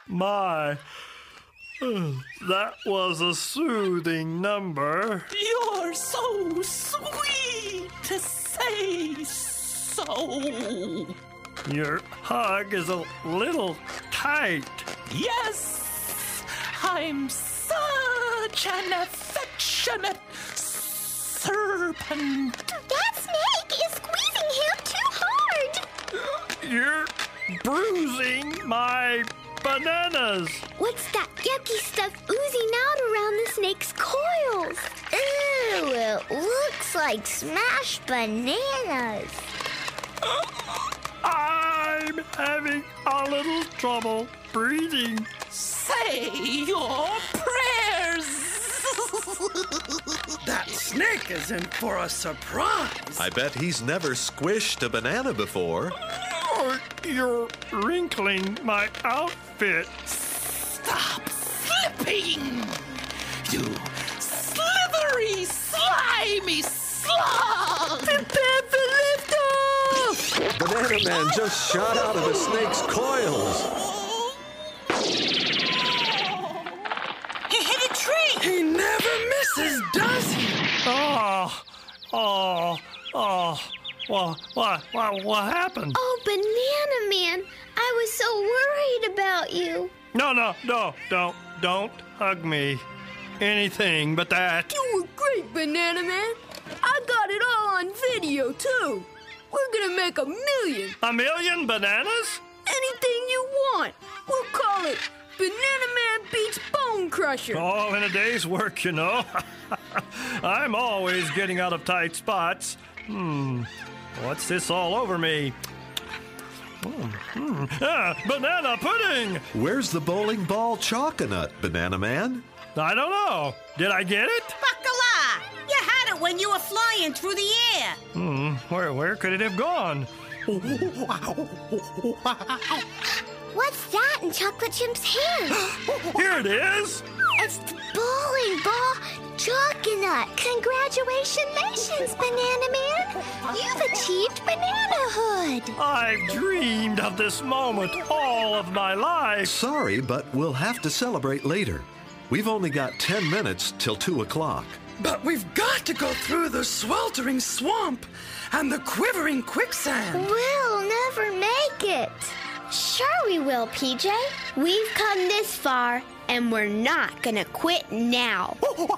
My, that was a soothing number. You're so sweet to say so. Your hug is a little tight. Yes, I'm such an affectionate serpent. That snake is squeezing him too hard. You're bruising my bananas. What's that yucky stuff oozing out around the snake's coils? Ew, it looks like smashed bananas. I'm having a little trouble breathing. Say your prayers. That snake is in for a surprise. I bet he's never squished a banana before. Oh, you're wrinkling my outfit. Stop slipping, you slithery, slimy slug. Prepare for liftoff! Banana Man just shot out of a snake's coils. He hit a tree. He never misses, does he? What happened? Oh, Banana Man, I was so worried about you. No, don't hug me. Anything but that. You were great, Banana Man. I got it all on video, too. We're gonna make 1 million. 1 million bananas? Anything you want. We'll call it Banana Man Beats Bone Crusher. All in a day's work, you know. I'm always getting out of tight spots. What's this all over me? Banana pudding! Where's the bowling ball chocolate, Banana Man? I don't know. Did I get it? Bacala! You had it when you were flying through the air. Where could it have gone? What's that in Chocolate Chimp's hand? Here it is! It's the bowling ball chocolate. Congratulations, Banana Man. You've achieved bananahood. I've dreamed of this moment all of my life. Sorry, but we'll have to celebrate later. We've only got 10 minutes till 2 o'clock. But we've got to go through the sweltering swamp and the quivering quicksand. We'll never make it. Sure we will, PJ. We've come this far, and we're not gonna quit now.